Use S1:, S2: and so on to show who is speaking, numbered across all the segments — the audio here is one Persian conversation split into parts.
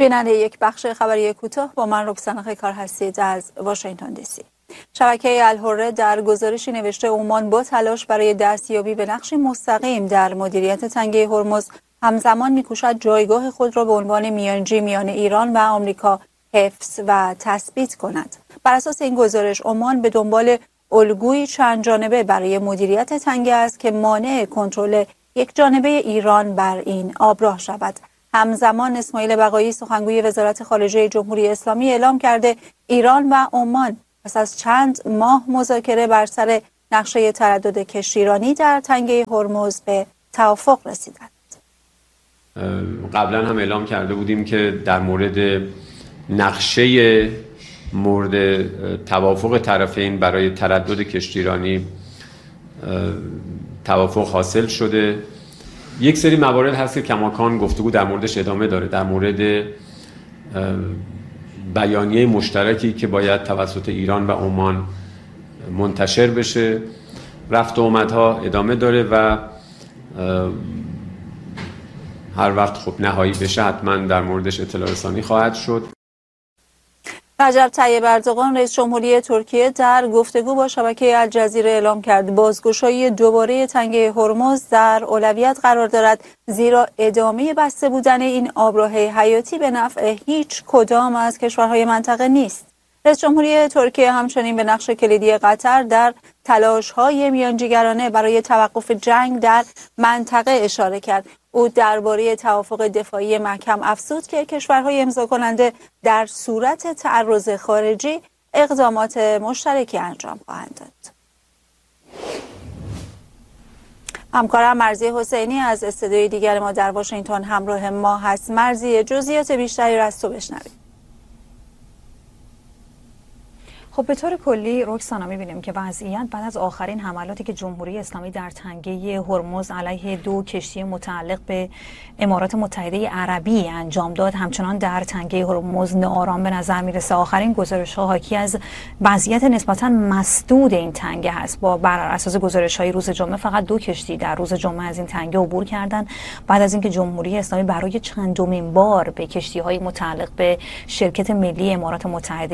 S1: بیننده یک بخش خبری کوتاه با من رکسانا کار هستید از واشنگتن دی سی. شبکه الحره در گزارشی نوشته عمان با تلاش برای دستیابی به نقشی مستقیم در مدیریت تنگه هرمز همزمان می‌کوشد جایگاه خود را به عنوان میانجی میان ایران و آمریکا حفظ و تثبیت کند. بر اساس این گزارش عمان به دنبال الگویی چند جانبه برای مدیریت تنگه است که مانع کنترل یک جانبه ایران بر این آبراه شود. همزمان اسماعیل بقایی سخنگوی وزارت خارجه جمهوری اسلامی اعلام کرده ایران و عمان پس از چند ماه مذاکره بر سر نقشه تردد کشتیرانی در تنگه هرمز به توافق رسیدند.
S2: قبلا هم اعلام کرده بودیم که در مورد نقشه مورد توافق طرفین برای تردد کشتیرانی توافق حاصل شده. یک سری موارد هست که کماکان گفتگو در موردش ادامه داره، در مورد بیانیه مشترکی که باید توسط ایران و عمان منتشر بشه. رفت و آمدها ادامه داره و هر وقت خب نهایی بشه حتما در موردش اطلاع رسانی خواهد شد.
S1: رجب طیب اردوغان رئیس جمهوری ترکیه در گفتگو با شبکه الجزیره اعلام کرد بازگشایی دوباره تنگه هرمز در اولویت قرار دارد، زیرا ادامه بسته بودن این آبراه حیاتی به نفع هیچ کدام از کشورهای منطقه نیست. رئیس جمهوری ترکیه همچنین به نقش کلیدی قطر در تلاش‌های میانجیگرانه برای توقف جنگ در منطقه اشاره کرد. او درباره توافق دفاعی محکم افزود که کشورهای امضا کننده در صورت تعرض خارجی اقدامات مشترکی انجام خواهند داد. همکارم مرضی حسینی از استودیوی دیگر ما در واشنگتن همراه ما هست. مرضی، جزئیات بیشتری را از تو بشنویم.
S3: خب به طور کلی رکسانا می‌بینیم که وضعیت بعد از آخرین حملاتی که جمهوری اسلامی در تنگه هرمز علیه 2 کشتی متعلق به امارات متحده عربی انجام داد همچنان در تنگه هرمز ناآرام به نظر میرسه. آخرین گزارش‌ها حاکی از وضعیت نسبتاً مسدود این تنگه هست. بر اساس گزارش‌های روز جمعه فقط 2 کشتی در روز جمعه از این تنگه عبور کردند بعد از اینکه جمهوری اسلامی برای چندمین بار به کشتی‌های متعلق به شرکت ملی امارات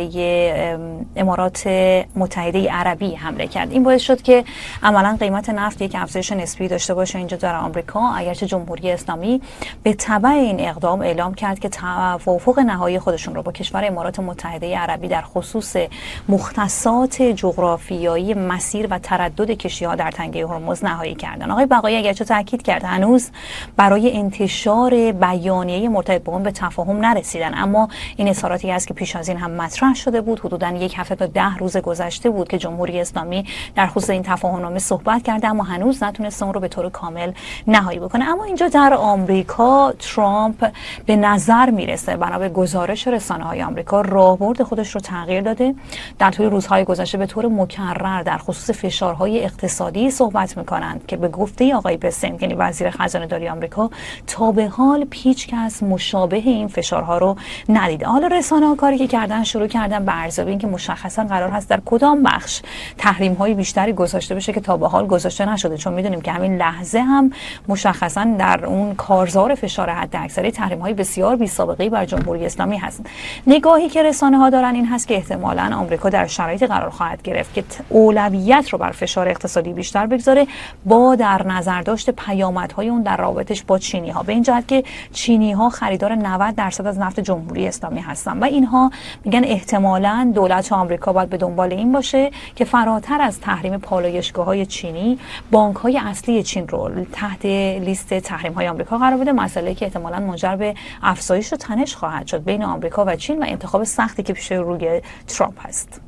S3: متحده عربی حمله کرد. این باعث شد که عملا قیمت نفت یک افزایش نسبی داشته باشه اینجا در آمریکا، اگرچه جمهوری اسلامی به تبع این اقدام اعلام کرد که توافق نهایی خودشون رو با کشور امارات متحده عربی در خصوص مختصات جغرافیایی مسیر و تردد کشتی‌ها در تنگه هرمز نهایی کردن. آقای بقایی اگرچه تاکید کرد هنوز برای انتشار بیانیه مرتبط با اون به تفاهم نرسیدن، اما این اظهاراتی است که پیش از این هم مطرح شده بود. حدوداً یک هفته تا 10 روز گذشته بود که جمهوری اسلامی در خصوص این تفاهمنامه صحبت کرده اما هنوز نتونسته اون رو به طور کامل نهایی بکنه. اما اینجا در آمریکا ترامپ به نظر میرسه بنا به گزارش رسانه‌های آمریکا راهبرد خودش رو تغییر داده. در طول روزهای گذشته به طور مکرر در خصوص فشارهای اقتصادی صحبت میکنند که به گفته آقای بسنت یعنی وزیر خزانه داری آمریکا تا به حال هیچ کس مشابه این فشارها رو ندیده. حالا رسانه‌ها کاری که کردن شروع کردن به ارزیابی اینکه مشخصا قرار هست در کدام بخش تحریم‌های بیشتری گذاشته بشه که تا به حال گذاشته نشده، چون میدونیم که همین لحظه هم مشخصا در اون کارزار فشار حداکثری تحریم‌های بسیار بی‌سابقه‌ای بر جمهوری اسلامی هست. نگاهی که رسانه‌ها دارن این هست که احتمالاً آمریکا در شرایطی قرار خواهد گرفت که اولویت رو بر فشار اقتصادی بیشتر بگذاره با در نظر داشت پیامدهای اون در رابطش با چینی‌ها، به این جهت که چینی‌ها خریدار 90% از نفت جمهوری اسلامی هستن و اینها میگن احتمالاً دولت آمریکا باید به دنبال این باشه که فراتر از تحریم پالایشگاه‌های چینی بانک‌های اصلی چین رو تحت لیست تحریم‌های آمریکا قرار بده، مسئله‌ای که احتمالاً منجر به افزایش و تنش خواهد شد بین آمریکا و چین و انتخاب سختی که پیش روی ترامپ هست.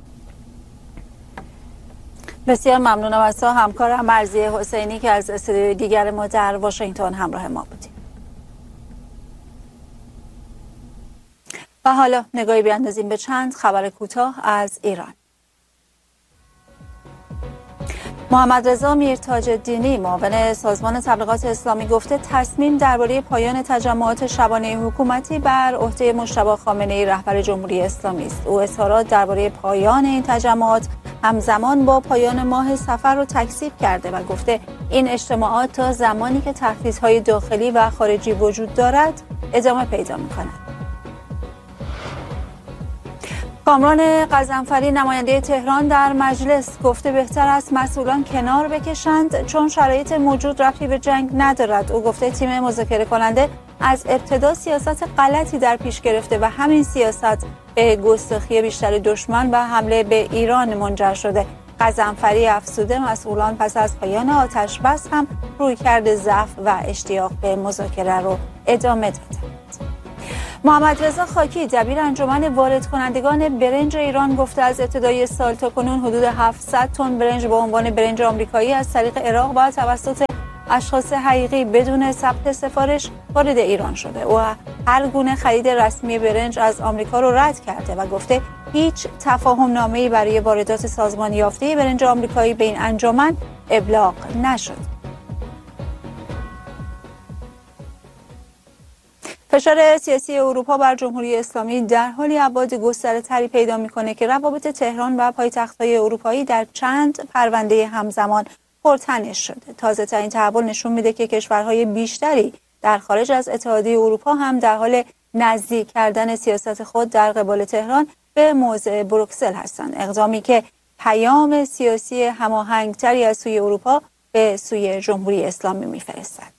S1: بسیار ممنونم از تو همکارم مرضی حسینی که از استودیوی دیگر ما در واشنگتن همراه ما بودیم. و حالا نگاهی بیاندازیم به چند خبر کوتاه از ایران. محمد رضا میرتاج‌الدینی معاون سازمان تبلیغات اسلامی گفته تصمیم درباره پایان تجمعات شبانه حکومتی بر عهده مجتبی خامنه‌ای رهبر جمهوری اسلامی است. او اظهارات درباره پایان این تجمعات همزمان با پایان ماه صفر رو تکذیب کرده و گفته این اجتماعات تا زمانی که تهدیدهای داخلی و خارجی وجود دارد ادامه پیدا می‌کند. کامران غضنفری نماینده تهران در مجلس گفته بهتر است مسئولان کنار بکشند چون شرایط موجود ربطی به جنگ ندارد. او گفته تیم مذاکره کننده از ابتدا سیاست غلطی در پیش گرفته و همین سیاست به گستاخی بیشتر دشمن و حمله به ایران منجر شده. غضنفری افزوده مسئولان پس از پایان آتش بس هم رویکرد ضعف و اشتیاق به مذاکره رو ادامه دادند. محمد رضا خاکی دبیر انجمن وارد کنندگان برنج ایران گفته از ابتدای سال تا کنون حدود 700 تن برنج با عنوان برنج آمریکایی از طریق عراق و توسط اشخاص حقیقی بدون ثبت سفارش وارد ایران شده. او هر گونه خرید رسمی برنج از آمریکا رو رد کرده و گفته هیچ تفاهم نامه‌ای برای واردات سازمان یافته برنج آمریکایی به این انجمن ابلاغ نشد. فشار سیاسی اروپا بر جمهوری اسلامی در حالی ابعاد گستره‌تری پیدا می‌کنه که روابط تهران و پایتخت‌های اروپایی در چند پرونده همزمان پرتنش شده. تازه‌ترین تحول نشون میده که کشورهای بیشتری در خارج از اتحادیه اروپا هم در حال نزدیک کردن سیاست خود در قبال تهران به موضع بروکسل هستند. اقدامی که پیام سیاسی هماهنگتری از سوی اروپا به سوی جمهوری اسلامی می‌فرستد.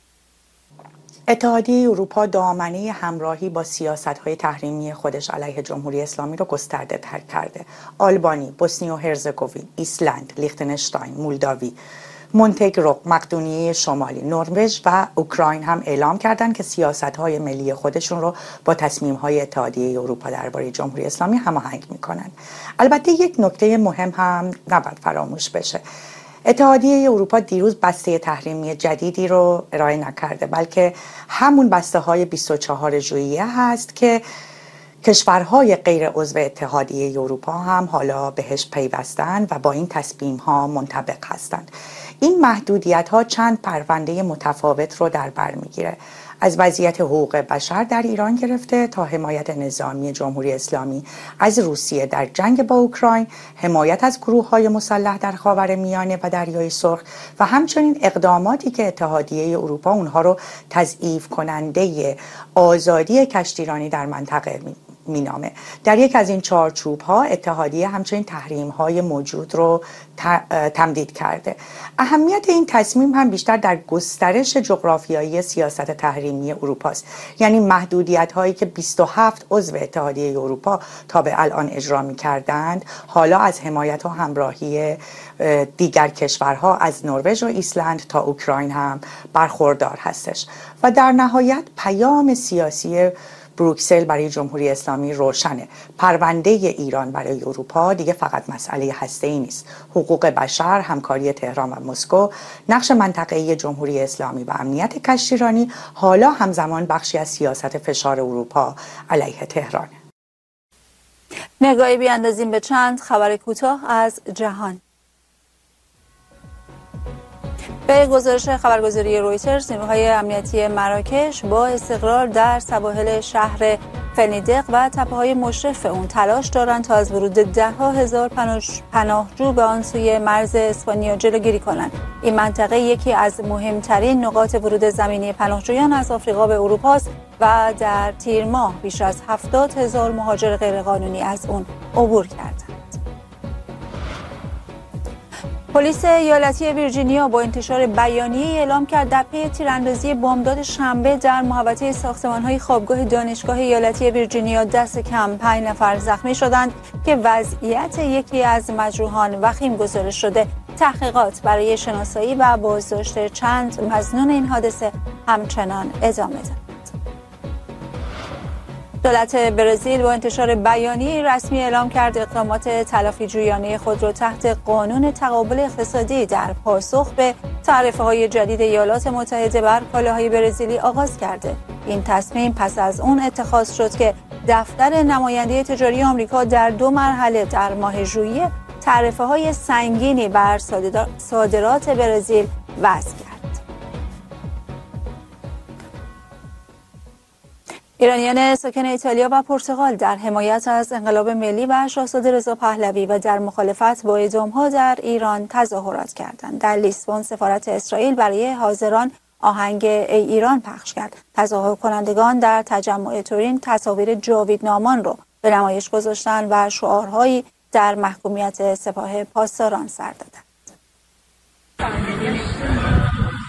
S4: اتحادیه اروپا دامنه همراهی با سیاست‌های تحریمی خودش علیه جمهوری اسلامی را گسترده تر کرده. آلبانی، بوسنی و هرزگوین، ایسلند، لیختنشتاین، مولداوی، مونتگرو، مقدونیه شمالی، نروژ و اوکراین هم اعلام کردند که سیاست‌های ملی خودشون رو با تصمیم‌های اتحادیه اروپا درباره جمهوری اسلامی هماهنگ می‌کنند. البته یک نکته مهم هم نباید فراموش بشه. اتحادیه اروپا دیروز بسته تحریمی جدیدی رو ارائه نکرده، بلکه همون بسته های 24 ژوئیه هست که کشورهای غیر عضو اتحادیه اروپا هم حالا بهش پیوستند و با این تصمیم ها منطبق هستند. این محدودیت ها چند پرونده متفاوت رو در بر میگیره، از وضعیت حقوق بشر در ایران گرفته تا حمایت نظامی جمهوری اسلامی از روسیه در جنگ با اوکراین، حمایت از گروه‌های مسلح در خاورمیانه و دریای سرخ و همچنین اقداماتی که اتحادیه اروپا اونها رو تضعیف کننده آزادی کشتیرانی در منطقه مینامه. در یک از این چارچوب ها اتحادیه همچنین تحریم های موجود رو تمدید کرده. اهمیت این تصمیم هم بیشتر در گسترش جغرافیایی سیاست تحریمی اروپا است. یعنی محدودیت هایی که 27 عضو اتحادیه اروپا تا به الان اجرا می کردند حالا از حمایت و همراهی دیگر کشورها از نروژ و ایسلند تا اوکراین هم برخوردار هستش و در نهایت پیام سیاسی بروکسل برای جمهوری اسلامی روشنه. پرونده ایران برای اروپا دیگه فقط مسئله هسته‌ای نیست. حقوق بشر، همکاری تهران و مسکو، نقش منطقه‌ای جمهوری اسلامی و امنیت کشتیرانی حالا همزمان بخشی از سیاست فشار اروپا علیه تهران.
S1: نگاهی بیاندازیم به چند خبر کوتاه از جهان. به گزارش خبرگزاری رویترز، نیروهای امنیتی مراکش با استقرار در سواحل شهر فنیدق و تپه‌های مشرف اون تلاش دارند تا از ورود ده‌ها هزار پناهجو به آن سوی مرز اسپانیا جلوگیری کنند. این منطقه یکی از مهمترین نقاط ورود زمینی پناهجویان از آفریقا به اروپا است و در تیر ماه بیش از 70,000 مهاجر غیرقانونی از اون عبور کردند. پلیس ایالتی ویرجینیا با انتشار بیانیه‌ای اعلام کرد در پی تیراندازی بامداد شنبه در محوطه ساختمان‌های خوابگاه دانشگاه ایالتی ویرجینیا دست کم 5 نفر زخمی شدند که وضعیت یکی از مجروحان وخیم گزارش شده. تحقیقات برای شناسایی و بازداشت چند مظنون این حادثه همچنان ادامه دارد. دولت برزیل با انتشار بیانیه رسمی اعلام کرد اقدامات تلافی جویانه خود را تحت قانون تقابل اقتصادی در پاسخ به تعرفه‌های جدید ایالات متحده بر کالاهای برزیلی آغاز کرده. این تصمیم پس از اون اتخاذ شد که دفتر نماینده تجاری آمریکا در 2 مرحله در ماه ژوئیه تعرفه‌های سنگینی بر صادرات برزیل وضع کرد. ایرانیان ساکن ایتالیا و پرتغال در حمایت از انقلاب ملی و شاهزاده رضا پهلوی و در مخالفت با اعدام‌ها در ایران تظاهرات کردند. در لیسبون سفارت اسرائیل برای حاضران آهنگ ای ایران پخش کرد. تظاهر کنندگان در تجمع تورین تصاویر جاوید نامان را به نمایش گذاشتند و شعارهایی در محکومیت سپاه پاسداران سر دادند.